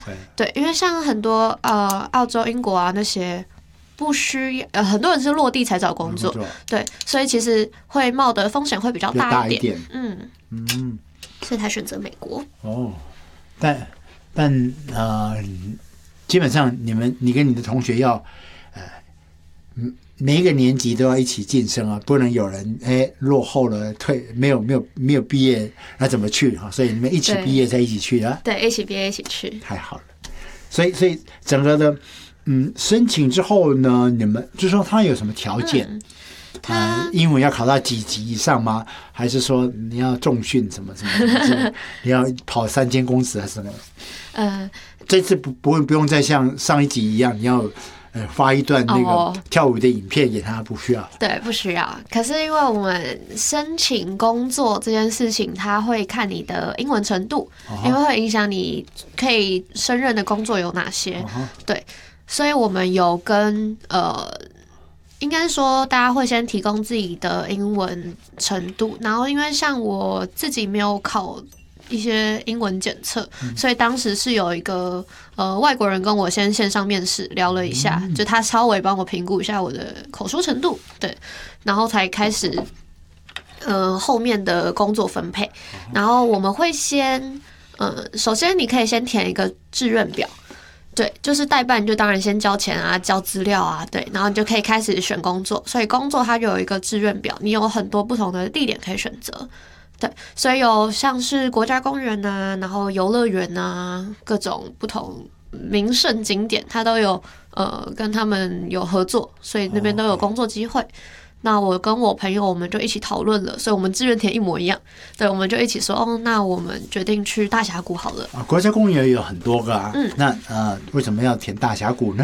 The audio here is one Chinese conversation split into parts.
对，因为像很多澳洲、英国啊那些。不需很多人是落地才找工作，对，所以其实会冒的风险会比较大一点，所以才选择美国。 哦，但基本上你跟你的同学要每一个年级都要一起晋升啊，不能有人落后了没有毕业，那怎么去啊？所以你们一起毕业再一起去啊？ 对，一起毕业一起去， 太好了。所以整个的。申请之后呢，你们就说他有什么条件？英文要考到几级以上吗？还是说你要重训什么你要跑3千公尺还是什么？这次不用再像上一集一样，你要发一段那个跳舞的影片给他，不需要。 对，不需要。可是因为我们申请工作这件事情，他会看你的英文程度，因为会影响你可以胜任的工作有哪些。对。所以我们有跟应该说大家会先提供自己的英文程度，然后因为像我自己没有考一些英文检测，所以当时是有一个外国人跟我先线上面试聊了一下，就他稍微帮我评估一下我的口说程度，对，然后才开始后面的工作分配。然后我们会先首先你可以先填一个志愿表。对，就是代办，就当然先交钱啊，交资料啊，对，然后你就可以开始选工作。所以工作它就有一个志愿表，你有很多不同的地点可以选择。对，所以有像是国家公园啊，然后游乐园啊，各种不同名胜景点，它都有跟他们有合作，所以那边都有工作机会。那我跟我朋友我们就一起讨论了，所以我们志愿填一模一样。对，我们就一起说，那我们决定去大峡谷好了。 国家公园有很多个啊，那为什么要填大峡谷呢？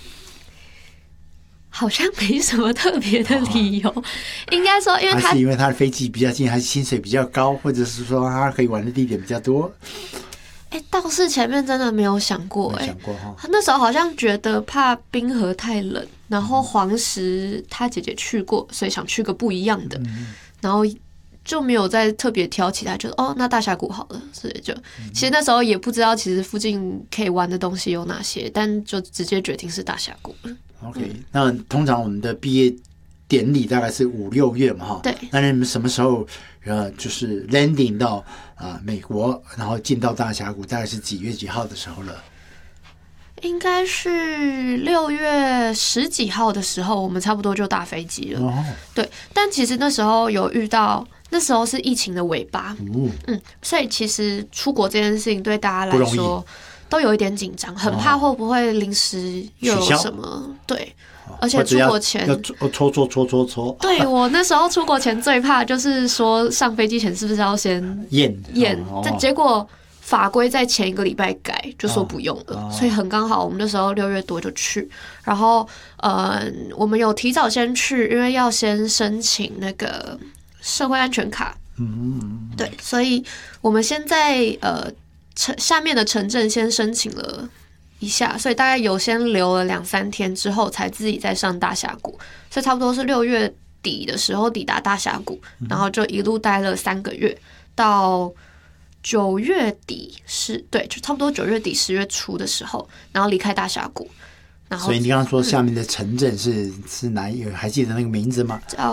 好像没什么特别的理由，应该说，因为还是因为它的飞机比较近，还是薪水比较高，或者是说它可以玩的地点比较多？ 倒是前面真的没有想过，那时候好像觉得怕冰河太冷，然后黄石他姐姐去过，所以想去个不一样的，然后就没有再特别挑其他，就那大峡谷好了，所以就其实那时候也不知道其实附近可以玩的东西有哪些，但就直接决定是大峡谷了。 OK， 那通常我们的毕业典礼大概是5、6月嘛，哈。 对。 那你们什么时候就是 landing 到美国，然后进到大峡谷，大概是几月几号的时候了？ 应该是6月10几号的时候，我们差不多就搭飞机了。对，但其实那时候有遇到，那时候是疫情的尾巴，所以其实出国这件事情对大家来说都有一点紧张，很怕会不会临时又有什么对。而且出国前要搓， 对，我那时候出国前最怕就是说上飞机前是不是要先验，但结果法规在前1个礼拜改，就说不用了，所以很刚好我们那时候6月多就去，然后我们有提早先去，因为要先申请那个社会安全卡，对，所以我们先在下面的城镇先申请了一下，所以大概有先留了2、3天之后，才自己再上大峡谷，所以差不多是6月底的时候抵达大峡谷，然后就一路待了3个月，到9月底对，就差不多9月底10月初的时候，然后离开大峡谷。然后所以你刚刚说下面的城镇是哪一个？还记得那个名字吗？ 叫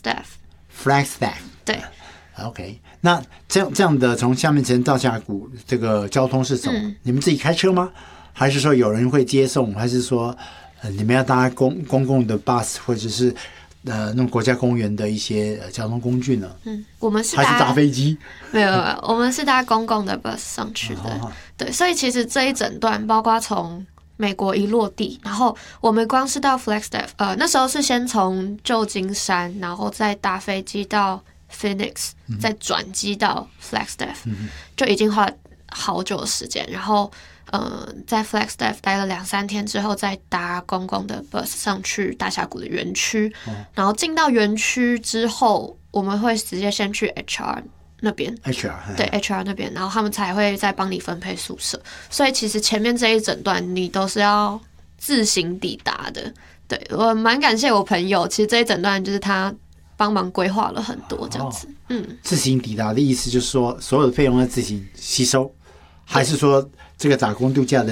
Flagstaff。 对。OK， 那这样的从下面城到大峡谷，这个交通是什么？你们自己开车吗？还是说有人会接送？还是说你们要搭公共的 bus 或者是那种国家公园的一些交通工具呢？ 我们是还是搭飞机？ 没有，我们是搭公共的 bus 上去的。对，所以其实这一整段，包括从美国一落地，然后我们光是到 Flagstaff， 那时候是先从旧金山，然后再搭飞机到 Phoenix， 再转机到 Flagstaff， 就已经花了好久的时间。然后在 Flagstaff 待了2、3天之后，再搭公共的 bus 上去大峡谷的园区，然后进到园区之后，我们会直接先去 HR 那边，对 HR 那边，然后他们才会再帮你分配宿舍。所以其实前面这一整段你都是要自行抵达的。对，我蛮感谢我朋友，其实这一整段就是他帮忙规划了很多这样子。 自行抵达的意思就是说，所有的费用要自行吸收，还是说这个打工度假的